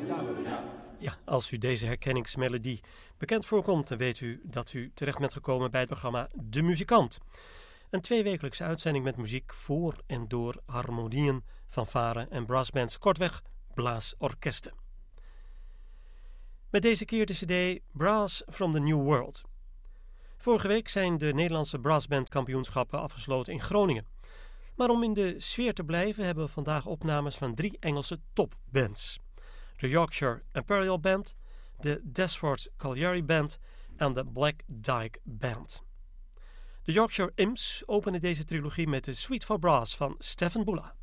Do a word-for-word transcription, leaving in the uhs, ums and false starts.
Ja, als u deze herkenningsmelodie bekend voorkomt, dan weet u dat u terecht bent gekomen bij het programma De Muzikant. Een tweewekelijkse uitzending met muziek voor en door harmonieën, fanfaren en brassbands, kortweg blaasorkesten. Met deze keer de cd Brass from the New World. Vorige week zijn de Nederlandse brassbandkampioenschappen afgesloten in Groningen. Maar om in de sfeer te blijven hebben we vandaag opnames van drie Engelse topbands. De Yorkshire Imperial Band, de Desford Colliery Band en de Black Dyke Band. De Yorkshire Imps openen deze trilogie met de Suite for Brass van Stephen Bulla.